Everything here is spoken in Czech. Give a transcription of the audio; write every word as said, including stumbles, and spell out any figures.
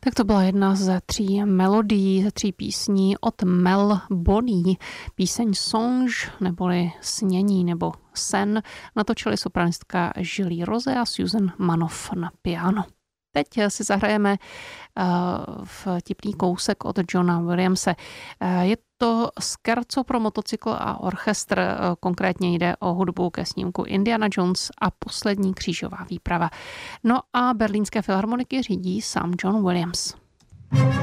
Tak to byla jedna ze tří melodií, ze tří písní od Mel Bonny. Píseň Songe, neboli Snění nebo Sen, natočili sopranistka Julie Rose a Susan Manoff na piano. Teď si zahrajeme vtipný kousek od Johna Williamse. Je to scherzo pro motocykl a orchestr, konkrétně jde o hudbu ke snímku Indiana Jones a poslední křížová výprava. No a berlínské filharmoniky řídí sám John Williams.